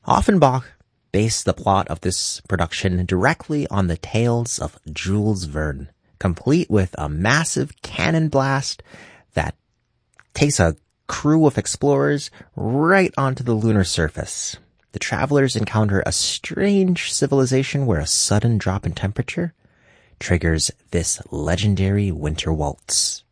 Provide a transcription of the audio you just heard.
Offenbach based the plot of this production directly on the tales of Jules Verne, complete with a massive cannon blast that takes a crew of explorers right onto the lunar surface. The travelers encounter a strange civilization where a sudden drop in temperature triggers this legendary winter waltz.